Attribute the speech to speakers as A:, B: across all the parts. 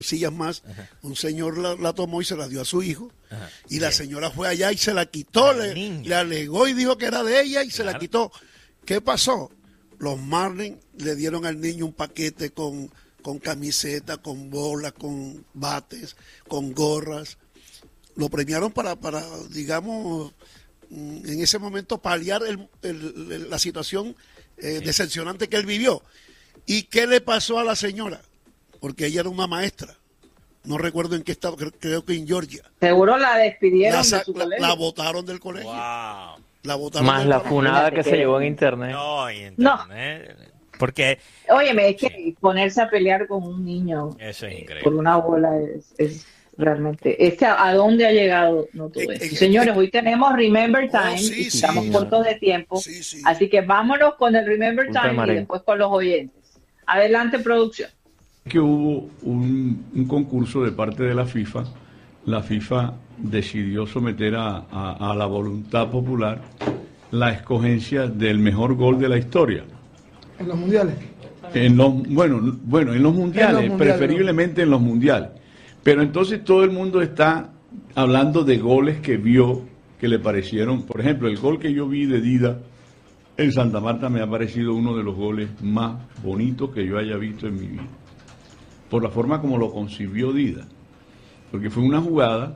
A: sillas más, un señor la tomó y se la dio a su hijo, y la
B: Bien.
A: señora fue allá y se la quitó, le alegó y dijo que era de ella y se la quitó. ¿Qué pasó? Los Marlins le dieron al niño un paquete con camiseta, con bolas, con bates, con gorras. Lo premiaron para digamos, en ese momento paliar la situación decepcionante que él vivió. ¿Y qué le pasó a la señora? Porque ella era una maestra. No recuerdo en qué estado, creo que en Georgia.
C: Seguro la despidieron de su colegio.
A: La botaron del colegio.
B: Wow.
A: La botaron
D: Más
A: del
D: la
A: colegio.
D: funada que se llevó en internet.
B: No, y internet. Porque
C: Óyeme, es que ponerse a pelear con un niño
B: eso es increíble.
C: por una bola es realmente... Es que ¿a dónde ha llegado no todo esto? Señores, hoy tenemos Remember Time,
A: sí,
C: y estamos
A: sí.
C: cortos de tiempo,
A: Sí.
C: así que vámonos con el Remember
D: Punta
C: Time y
D: Marín.
C: después con los oyentes. Adelante, producción.
E: Que hubo un concurso de parte de la FIFA. La FIFA decidió someter a la voluntad popular la escogencia del mejor gol de la historia.
F: En los mundiales.
E: En los mundiales, preferiblemente en los mundiales. Pero entonces todo el mundo está hablando de goles que vio, que le parecieron. Por ejemplo, el gol que yo vi de Dida en Santa Marta me ha parecido uno de los goles más bonitos que yo haya visto en mi vida. Por la forma como lo concibió Dida. Porque fue una jugada,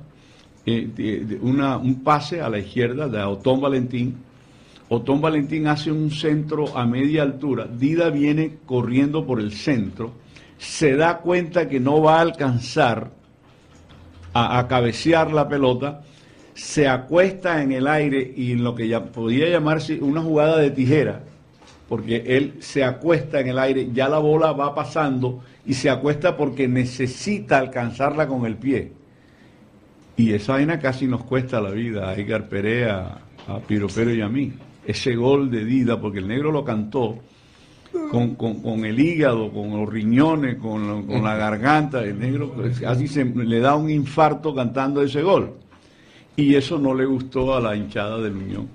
E: un pase a la izquierda de Otón Valentín. Otón Valentín hace un centro a media altura. Dida viene corriendo por el centro. Se da cuenta que no va a alcanzar a cabecear la pelota. Se acuesta en el aire y en lo que ya podía llamarse una jugada de tijera. Porque él se acuesta en el aire, ya la bola va pasando y se acuesta porque necesita alcanzarla con el pie. Y esa vaina casi nos cuesta la vida a Edgar Perea, a Piropero y a mí. Ese gol de Dida, porque el negro lo cantó con el hígado, con los riñones, con la garganta. El negro casi le da un infarto cantando ese gol. Y eso no le gustó a la hinchada del Unión.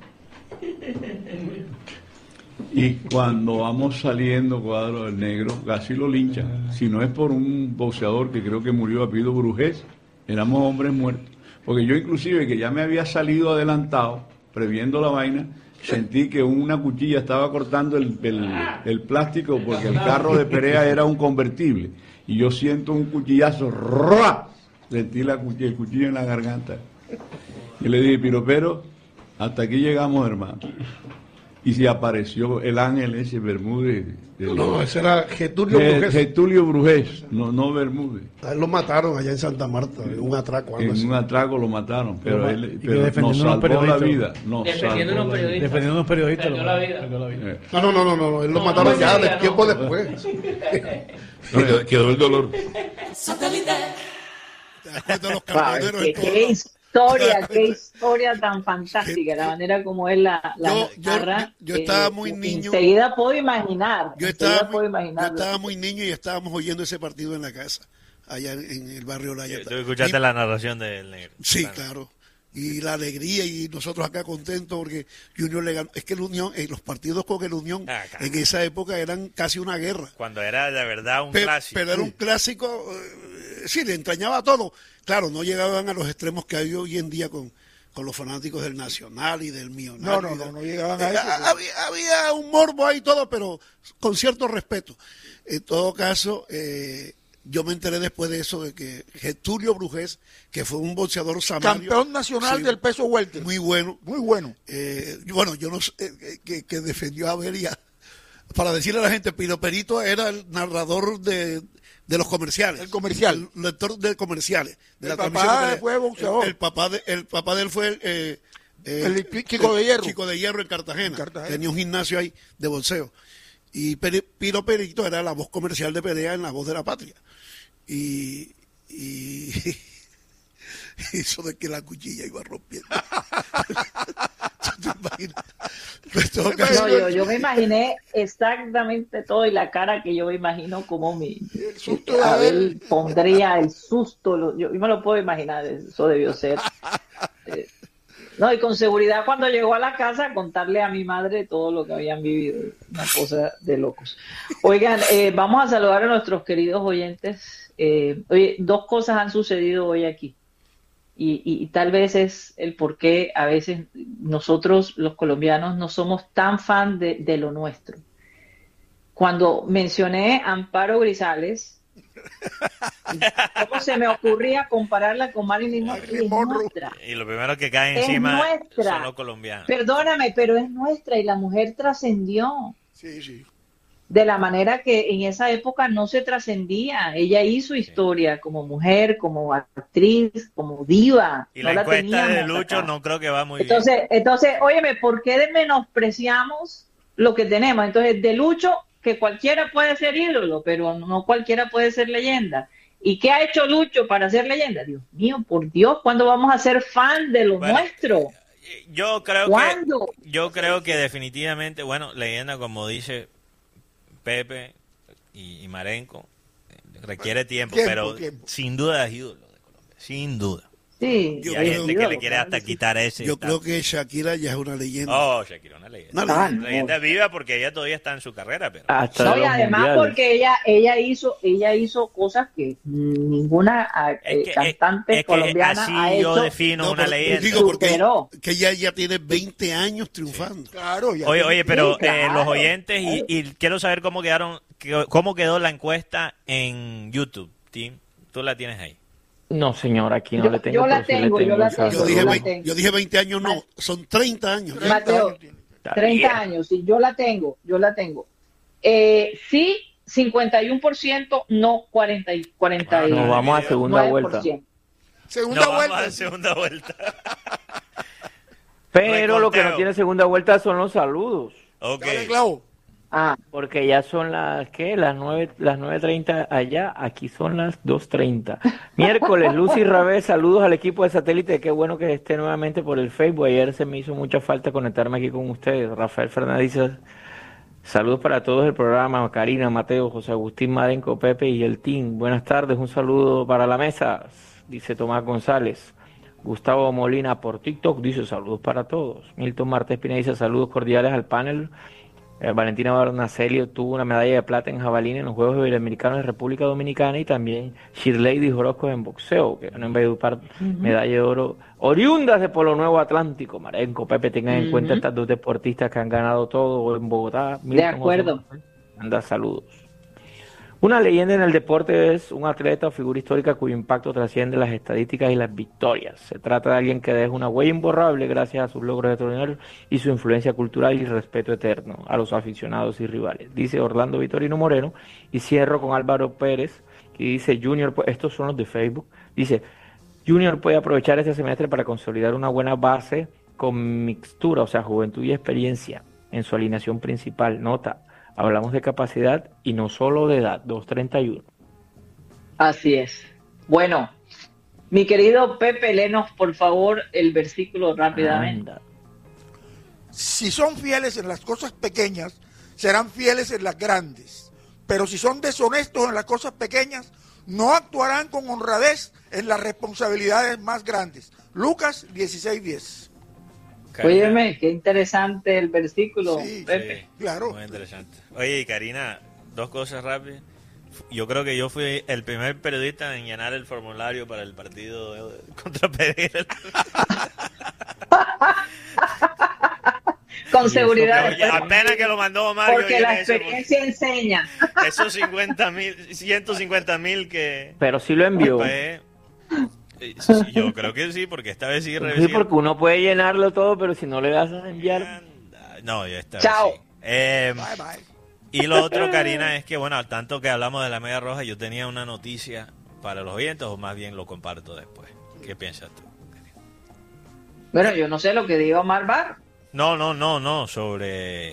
E: Y cuando vamos saliendo cuadro del negro, casi lo linchan. Si no es por un boxeador que creo que murió apellido Brujés, éramos hombres muertos. Porque yo inclusive, que ya me había salido adelantado, previendo la vaina, sentí que una cuchilla estaba cortando el plástico, porque el carro de Perea era un convertible. Y yo siento un cuchillazo, ¡ruah! Sentí el cuchillo en la garganta. Y le dije, Piropero, hasta aquí llegamos, hermano. Y se apareció el ángel ese Bermúdez.
F: No, ese era Getulio Brujés.
E: Getulio Brujés, no Bermúdez.
F: A él lo mataron allá en Santa Marta, en un atraco. Algo
E: En
F: así.
E: un atraco lo mataron, pero él
G: y
E: pero
G: defendiendo
E: nos
G: unos
E: salvó la
G: periodistas.
E: vida.
G: Defendiendo a unos periodistas.
H: Perdió la vida.
G: perdió la vida.
F: No, él lo mataron ya de tiempo después.
I: Quedó el dolor.
A: ¿Te das cuenta de los
C: Wow,
A: camioneros en todos
C: qué
A: lados?
C: qué historia tan fantástica, la manera como él la narra.
A: Yo estaba muy niño.
C: Enseguida puedo imaginar.
A: Yo estaba muy niño y estábamos oyendo ese partido en la casa, allá en el barrio Laya.
B: Tú escuchaste la narración del negro.
A: Sí, claro. Y la alegría, y nosotros acá contentos porque Junior le ganó. Es que el Unión, los partidos con el Unión en esa época eran casi una guerra.
B: Cuando era de verdad un clásico.
A: Pero era un clásico, sí, le entrañaba todo. Claro, no llegaban a los extremos que hay hoy en día con los fanáticos del Nacional y del Millonario.
F: No llegaban a eso.
A: Había un morbo ahí y todo, pero con cierto respeto. En todo caso, yo me enteré después de eso, de que Getulio Brujés, que fue un boxeador samario.
F: Campeón nacional del peso welter.
A: Muy bueno.
F: Muy bueno.
A: Bueno, yo no sé, que defendió a Beria. Para decirle a la gente, Piroperito era el narrador de los comerciales.
F: El comercial.
A: El lector de comerciales. De
F: El papá fue boxeador.
A: El papá de él fue
F: el Chico de Hierro.
A: Chico de Hierro en Cartagena. Tenía un gimnasio ahí de boxeo. Y Piro Perito era la voz comercial de Perea en La Voz de la Patria. Y eso de que la cuchilla iba rompiendo. ¿Tú te imaginas?
C: No, yo me imaginé exactamente todo, y la cara que yo me imagino como Abel pondría el susto. Yo me lo puedo imaginar, eso debió ser No, y con seguridad cuando llegó a la casa contarle a mi madre todo lo que habían vivido. Una cosa de locos. Oigan, vamos a saludar a nuestros queridos oyentes. Oye, 2 cosas han sucedido hoy aquí. Y tal vez es el por qué a veces nosotros los colombianos no somos tan fan de lo nuestro. Cuando mencioné a Amparo Grisales, ¿cómo se me ocurría compararla con Marilyn Monroe?
B: Y lo primero que cae encima son los colombianos.
C: Perdóname, pero es nuestra y la mujer trascendió.
F: Sí.
C: De la manera que en esa época no se trascendía. Ella hizo historia como mujer, como actriz, como diva.
B: Y la encuesta de Lucho no creo que va muy
C: bien. Entonces, óyeme, ¿por qué menospreciamos lo que tenemos? Entonces, de Lucho, que cualquiera puede ser ídolo, pero no cualquiera puede ser leyenda. ¿Y qué ha hecho Lucho para ser leyenda? Dios mío, por Dios, ¿cuándo vamos a ser fan de lo nuestro?
B: Yo creo que definitivamente, leyenda, como dice Pepe y Marenco, requiere tiempo, pero sin duda es ídolo de Colombia, sin duda.
C: Sí,
B: y hay gente que le quiere hasta quitar ese.
A: Yo creo que Shakira ya es una leyenda.
B: Oh, Shakira, una leyenda. Una leyenda viva porque ella todavía está en su carrera. Pero...
C: y además porque ella hizo cosas que ninguna cantante colombiana ha hecho.
B: Yo defino una leyenda.
A: Digo, porque que ella ya tiene 20 años triunfando.
F: Sí. Claro.
B: Oye, pero los oyentes, y quiero saber cómo quedó la encuesta en YouTube, Tim. Tú la tienes ahí.
D: No, señor, aquí no le tengo.
C: Yo la tengo.
A: Yo dije 20 años, no, son 30 años.
C: Mateo, 30 años, sí, yo la tengo. Sí, 51%, no 40.
D: Nos vamos a segunda vuelta.
B: Segunda vuelta.
D: Pero lo que no tiene segunda vuelta son los saludos.
B: Ok.
D: Porque ya son las 9:30 allá, aquí son las 2:30. Miércoles, Lucy Rabé, saludos al equipo de Satélite, qué bueno que esté nuevamente por el Facebook. Ayer se me hizo mucha falta conectarme aquí con ustedes. Rafael Fernández dice, saludos para todos el programa, Karina, Mateo, José Agustín, Marenco, Pepe y el team. Buenas tardes, un saludo para la mesa, dice Tomás González. Gustavo Molina por TikTok dice saludos para todos. Milton Martes Pina dice saludos cordiales al panel. Valentina Barnacelli obtuvo una medalla de plata en jabalina en los Juegos Iberoamericanos de República Dominicana, y también Shirley Orozco en boxeo, que van a envedupar medalla de oro oriundas de Polo Nuevo Atlántico. Marenco, Pepe, tengan en cuenta estas 2 deportistas que han ganado todo en Bogotá.
C: De acuerdo.
D: Anda, saludos. Una leyenda en el deporte es un atleta o figura histórica cuyo impacto trasciende las estadísticas y las victorias. Se trata de alguien que deja una huella imborrable gracias a sus logros extraordinarios y su influencia cultural y respeto eterno a los aficionados y rivales. Dice Orlando Vitorino Moreno, y cierro con Álvaro Pérez, que dice Junior, estos son los de Facebook, dice Junior puede aprovechar este semestre para consolidar una buena base con mixtura, o sea, juventud y experiencia en su alineación principal. Nota, hablamos de capacidad y no solo de edad, 2:31.
C: Así es. Bueno, mi querido Pepe, léenos por favor el versículo rápidamente.
F: Si son fieles en las cosas pequeñas, serán fieles en las grandes. Pero si son deshonestos en las cosas pequeñas, no actuarán con honradez en las responsabilidades más grandes. Lucas 16:10.
C: Óyeme, qué interesante el versículo, Pepe.
F: Sí, claro.
B: Muy interesante. Oye, Karina, 2 cosas rápidas. Yo creo que yo fui el primer periodista en llenar el formulario para el partido contra Pereira.
C: Con seguridad.
B: Apenas que lo mandó Mario.
C: Porque la experiencia enseña.
B: Esos 150,000 que...
D: Pero sí lo envió.
B: Sí, yo creo que sí, porque esta vez sí revisé.
D: Sí, porque uno puede llenarlo todo, pero si no le das a enviar...
B: No, ya está.
C: Chao.
B: Sí. Bye. Y lo otro, Karina, es que, al tanto que hablamos de la Media Roja, yo tenía una noticia para los oyentes, o más bien lo comparto después. ¿Qué piensas tú, Karina?
C: Bueno, yo no sé lo que diga Omar Bar.
B: No, sobre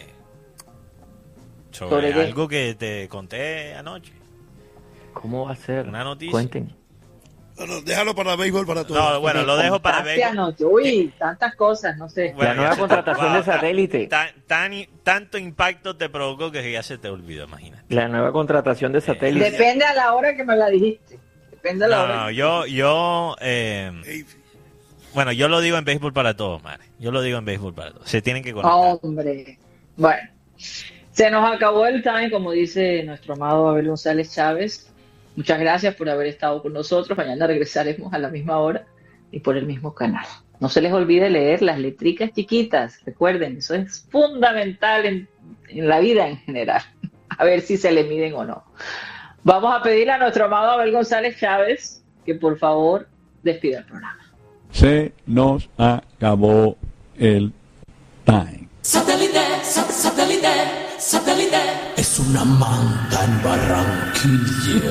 B: algo que te conté anoche.
D: ¿Cómo va a ser?
B: Una noticia.
D: Cuenten.
A: Bueno, déjalo para béisbol para todos.
B: No, bueno, lo dejo para béisbol.
C: Uy, tantas cosas, no sé.
D: La nueva contratación de Satélite.
B: Tanto impacto te provocó que ya se te olvidó, imagínate.
D: La nueva contratación de Satélite.
C: Depende a la hora que me la dijiste. Depende a la hora.
B: No, yo Bueno, yo lo digo en Béisbol para Todos, Mare. Yo lo digo en Béisbol para Todos. Se tienen que conectar.
C: Hombre, bueno. Se nos acabó el time, como dice nuestro amado Abel González Chávez. Muchas gracias por haber estado con nosotros. Mañana regresaremos a la misma hora y por el mismo canal. No se les olvide leer las letricas chiquitas. Recuerden, eso es fundamental en la vida en general. A ver si se le miden o no. Vamos a pedirle a nuestro amado Abel González Chávez que por favor despida el programa.
E: Se nos acabó el time.
H: Satélite, satélite, satélite. Es una manta en Barranquilla.